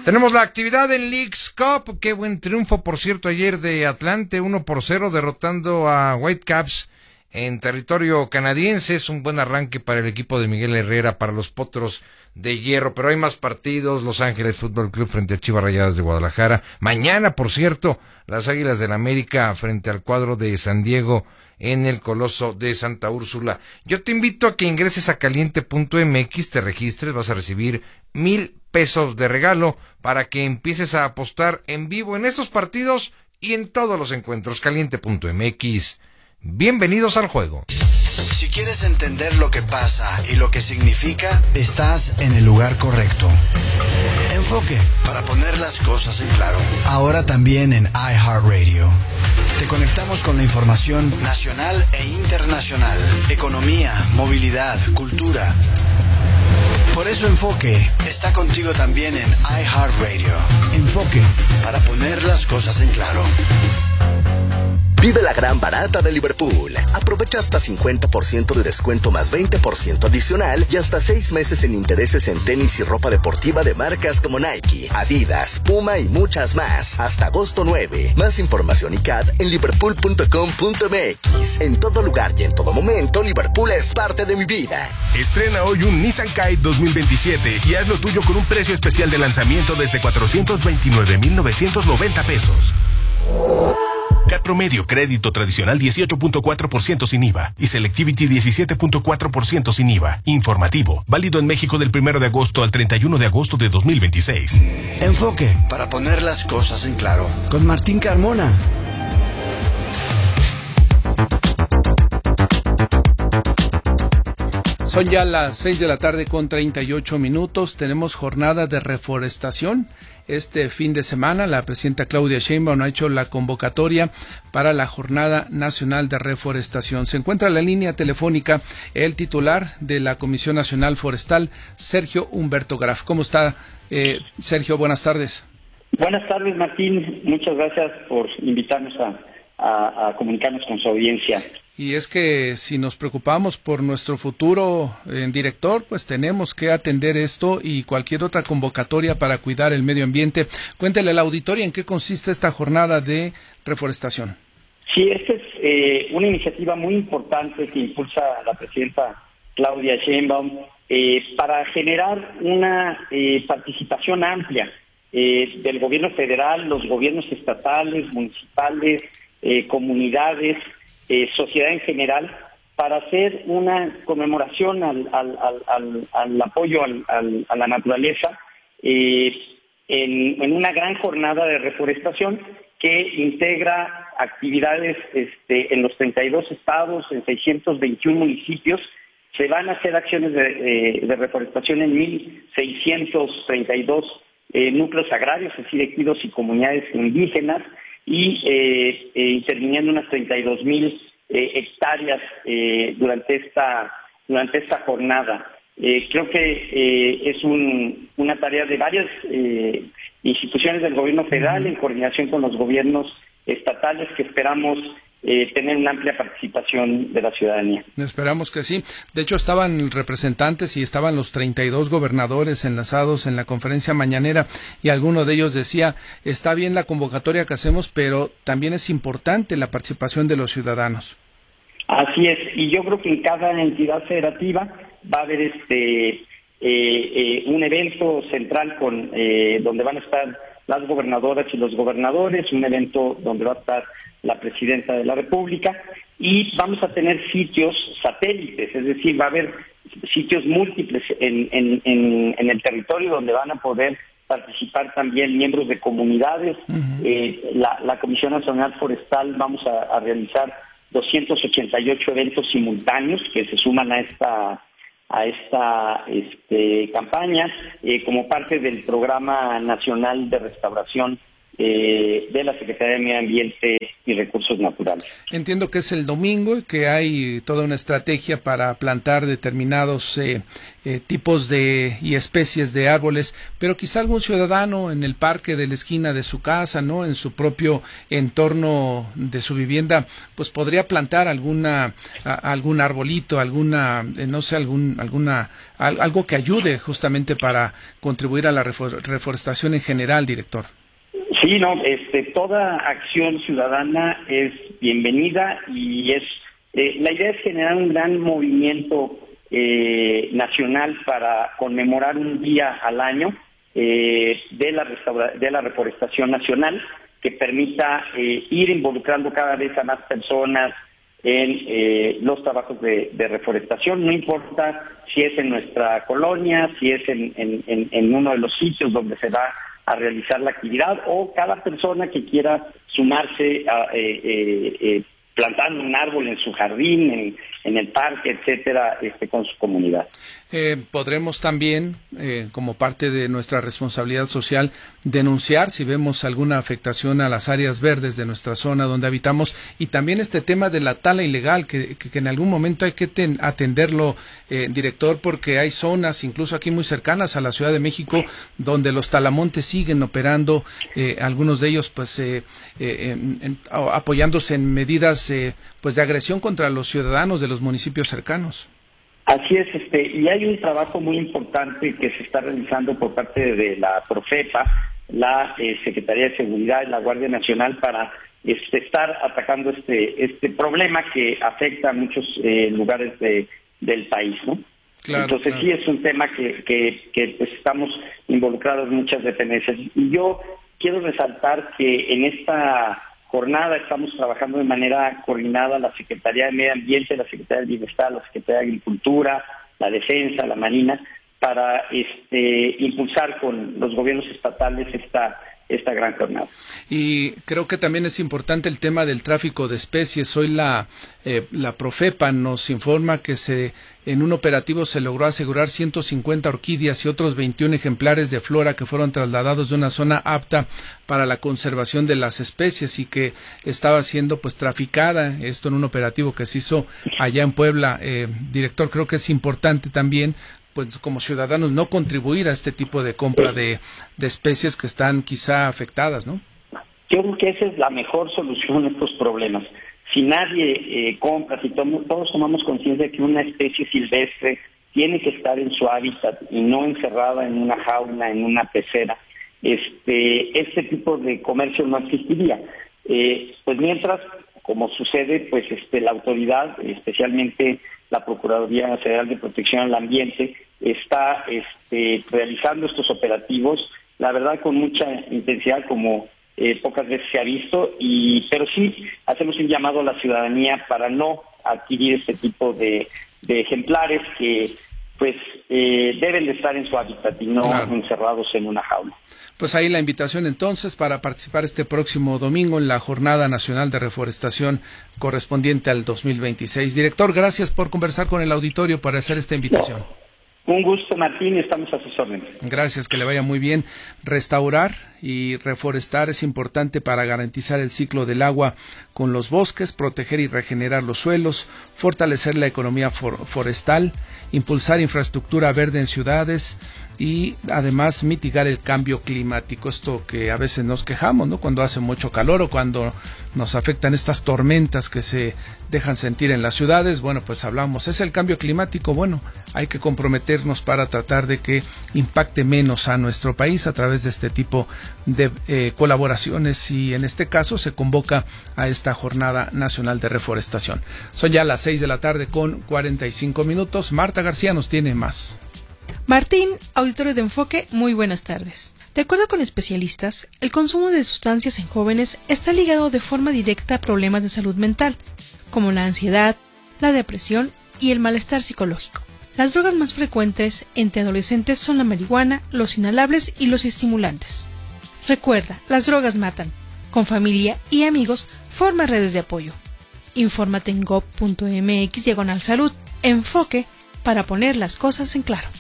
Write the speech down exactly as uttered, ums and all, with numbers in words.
Tenemos la actividad en Leagues Cup. Qué buen triunfo, por cierto, ayer de Atlante, uno por cero, derrotando a Whitecaps en territorio canadiense. Es un buen arranque para el equipo de Miguel Herrera, para los Potros de Hierro, pero hay más partidos. Los Ángeles Fútbol Club frente a Chivas Rayadas de Guadalajara. Mañana, por cierto, las Águilas del América frente al cuadro de San Diego en el Coloso de Santa Úrsula. Yo te invito a que ingreses a caliente punto m x, te registres, vas a recibir mil pesos de regalo para que empieces a apostar en vivo en estos partidos y en todos los encuentros. caliente punto m x. Bienvenidos al juego. Si quieres entender lo que pasa y lo que significa, estás en el lugar correcto. Enfoque, para poner las cosas en claro. Ahora también en iHeartRadio. Te conectamos con la información nacional e internacional, economía, movilidad, cultura. Por eso Enfoque está contigo también en iHeartRadio. Enfoque, para poner las cosas en claro. Vive la gran barata de Liverpool. Aprovecha hasta cincuenta por ciento de descuento más veinte por ciento adicional y hasta seis meses sin intereses en tenis y ropa deportiva de marcas como Nike, Adidas, Puma y muchas más. Hasta agosto nueve. Más información y C A D en liverpool punto com punto m x. En todo lugar y en todo momento, Liverpool es parte de mi vida. Estrena hoy un Nissan Kite dos mil veintisiete y haz lo tuyo con un precio especial de lanzamiento desde cuatrocientos veintinueve mil novecientos noventa pesos. C A D promedio, crédito tradicional dieciocho punto cuatro por ciento sin I V A y Selectivity diecisiete punto cuatro por ciento sin I V A. Informativo, válido en México del primero de agosto al treinta y uno de agosto de dos mil veintiséis. Enfoque, para poner las cosas en claro. Con Martín Carmona. Son ya las seis de la tarde con treinta y ocho minutos. Tenemos jornada de reforestación. Este fin de semana la presidenta Claudia Sheinbaum ha hecho la convocatoria para la Jornada Nacional de Reforestación. Se encuentra en la línea telefónica el titular de la Comisión Nacional Forestal, Sergio Humberto Graf. ¿Cómo está, eh, Sergio? Buenas tardes. Buenas tardes, Martín. Muchas gracias por invitarnos a, a, a comunicarnos con su audiencia. Y es que si nos preocupamos por nuestro futuro en director, pues tenemos que atender esto y cualquier otra convocatoria para cuidar el medio ambiente. Cuéntele a la auditoría en qué consiste esta jornada de reforestación. Sí, esta es eh, una iniciativa muy importante que impulsa la presidenta Claudia Sheinbaum eh, para generar una eh, participación amplia eh, del gobierno federal, los gobiernos estatales, municipales, eh, comunidades, Eh, sociedad en general, para hacer una conmemoración al, al, al, al, al apoyo al, al, a la naturaleza eh, en, en una gran jornada de reforestación que integra actividades este, en los treinta y dos estados, en seiscientos veintiún municipios. Se van a hacer acciones de, eh, de reforestación en mil seiscientos treinta y dos eh, núcleos agrarios, es decir, ejidos y comunidades indígenas, y eh, eh, interviniendo unas treinta y dos mil eh, hectáreas eh, durante esta durante esta jornada. Eh, creo que eh, es un, una tarea de varias eh, instituciones del gobierno federal en coordinación con los gobiernos estatales que esperamos Eh, tener una amplia participación de la ciudadanía. Esperamos que sí. De hecho, estaban representantes y estaban los treinta y dos gobernadores enlazados en la conferencia mañanera y alguno de ellos decía, está bien la convocatoria que hacemos, pero también es importante la participación de los ciudadanos. Así es, y yo creo que en cada entidad federativa va a haber este eh, eh, un evento central con eh, donde van a estar las gobernadoras y los gobernadores, un evento donde va a estar la presidenta de la República, y vamos a tener sitios satélites, es decir, va a haber sitios múltiples en, en, en, en el territorio donde van a poder participar también miembros de comunidades. Uh-huh. eh, la, la Comisión Nacional Forestal vamos a, a realizar doscientos ochenta y ocho eventos simultáneos que se suman a esta a esta este, campaña eh, como parte del Programa Nacional de Restauración eh, de la Secretaría de Medio Ambiente y Recursos Naturales. Entiendo que es el domingo y que hay toda una estrategia para plantar determinados eh, eh, tipos de y especies de árboles, pero quizá algún ciudadano en el parque de la esquina de su casa, ¿no?, en su propio entorno de su vivienda, pues podría plantar alguna a, algún arbolito, alguna eh, no sé, algún alguna al, algo que ayude justamente para contribuir a la refor- reforestación en general, director. Sí, no, este, toda acción ciudadana es bienvenida y es eh, la idea es generar un gran movimiento eh, nacional para conmemorar un día al año eh, de la restaura, de la reforestación nacional que permita eh, ir involucrando cada vez a más personas en eh, los trabajos de, de reforestación, no importa si es en nuestra colonia, si es en, en, en, en uno de los sitios donde se va a realizar la actividad, o cada persona que quiera sumarse a eh, eh, eh, plantando un árbol en su jardín, en, en el parque, etcétera, este, con su comunidad. Eh, podremos también, eh, como parte de nuestra responsabilidad social, denunciar si vemos alguna afectación a las áreas verdes de nuestra zona donde habitamos, y también este tema de la tala ilegal, que, que, que en algún momento hay que ten, atenderlo, eh, director, porque hay zonas, incluso aquí muy cercanas a la Ciudad de México, donde los talamontes siguen operando, eh, algunos de ellos pues eh, eh, en, en, apoyándose en medidas eh, pues de agresión contra los ciudadanos de los municipios cercanos. Así es, este, y hay un trabajo muy importante que se está realizando por parte de la Profepa, la eh, Secretaría de Seguridad y la Guardia Nacional para este, estar atacando este este problema que afecta a muchos eh, lugares de, del país, ¿no? Claro, Entonces claro. sí es un tema que, que, que pues, estamos involucrados muchas dependencias. Y yo quiero resaltar que en esta jornada estamos trabajando de manera coordinada la Secretaría de Medio Ambiente, la Secretaría del Bienestar, la Secretaría de Agricultura, la Defensa, la Marina, para este, impulsar con los gobiernos estatales esta esta gran jornada. Y creo que también es importante el tema del tráfico de especies. Hoy la eh, la Profepa nos informa que se en un operativo se logró asegurar ciento cincuenta orquídeas y otros veintiún ejemplares de flora que fueron trasladados de una zona apta para la conservación de las especies y que estaba siendo pues traficada, esto en un operativo que se hizo allá en Puebla. Eh, director, creo que es importante también pues como ciudadanos no contribuir a este tipo de compra de, de especies que están quizá afectadas, ¿no? Yo creo que esa es la mejor solución a estos problemas. Si nadie eh, compra, si tomo, todos tomamos conciencia de que una especie silvestre tiene que estar en su hábitat y no encerrada en una jaula, en una pecera, este, este tipo de comercio no existiría. Eh, pues mientras, como sucede, pues este, la autoridad, especialmente la Procuraduría Federal de Protección al Ambiente, está este, realizando estos operativos, la verdad con mucha intensidad, como eh, pocas veces se ha visto, y pero sí hacemos un llamado a la ciudadanía para no adquirir este tipo de, de ejemplares que pues eh, deben de estar en su hábitat y no claro. encerrados en una jaula. Pues ahí la invitación entonces para participar este próximo domingo en la Jornada Nacional de Reforestación correspondiente al dos mil veintiséis. Director, gracias por conversar con el auditorio para hacer esta invitación. Un gusto, Martín, estamos a sus órdenes. Gracias, que le vaya muy bien. Restaurar y reforestar es importante para garantizar el ciclo del agua con los bosques, proteger y regenerar los suelos, fortalecer la economía for- forestal, impulsar infraestructura verde en ciudades y además mitigar el cambio climático, esto que a veces nos quejamos, ¿no? Cuando hace mucho calor o cuando nos afectan estas tormentas que se dejan sentir en las ciudades, bueno, pues hablamos, es el cambio climático, bueno, hay que comprometernos para tratar de que impacte menos a nuestro país a través de este tipo de eh, colaboraciones y en este caso se convoca a esta Jornada Nacional de Reforestación. Son ya las seis de la tarde con cuarenta y cinco minutos. Marta García nos tiene más. Martín, auditorio de Enfoque, muy buenas tardes. De acuerdo con especialistas, el consumo de sustancias en jóvenes está ligado de forma directa a problemas de salud mental, como la ansiedad, la depresión y el malestar psicológico. Las drogas más frecuentes entre adolescentes son la marihuana, los inhalables y los estimulantes. Recuerda, las drogas matan. Con familia y amigos, forma redes de apoyo. Infórmate en gob punto mx diagonal salud. Enfoque para poner las cosas en claro.